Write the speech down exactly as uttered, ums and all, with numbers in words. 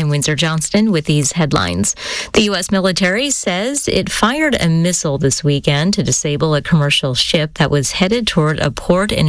I'm Windsor Johnston with these headlines. The U S military says it fired a missile this weekend to disable a commercial ship that was headed toward a port in